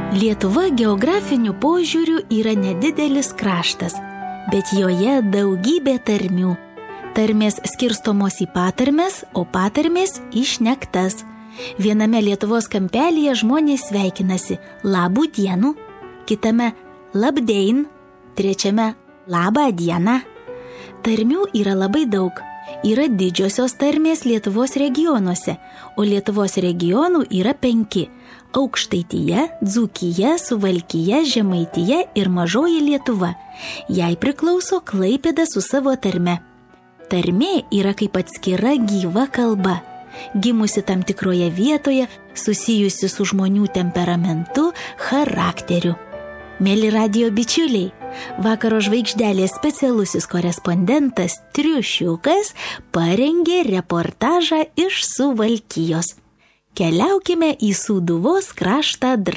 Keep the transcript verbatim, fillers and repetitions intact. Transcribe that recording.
Lietuva geografiniu požiūriu yra nedidelis kraštas, bet joje daugybė tarmių. Tarmės skirstomos į patarmes, o patarmės į šnektas. Viename Lietuvos kampelyje žmonės sveikinasi labų dienų, kitame labdein, trečiame labą dieną. Tarmių yra labai daug. Yra didžiosios tarmės Lietuvos regionuose, o Lietuvos regionų yra penki – Aukštaitija, Dzūkija, Suvalkija, Žemaitija ir Mažoji Lietuva. Jai priklauso Klaipėda su savo tarme. Tarmė yra kaip atskira gyva kalba, gimusi tam tikroje vietoje, susijusi su žmonių temperamentu, charakteriu. Mėly radijo bičiuliai, Vakaro žvaigždelės specialusis korespondentas Triušiukas parengė reportažą iš Suvalkijos. Keliaukime į Sūduvos kraštą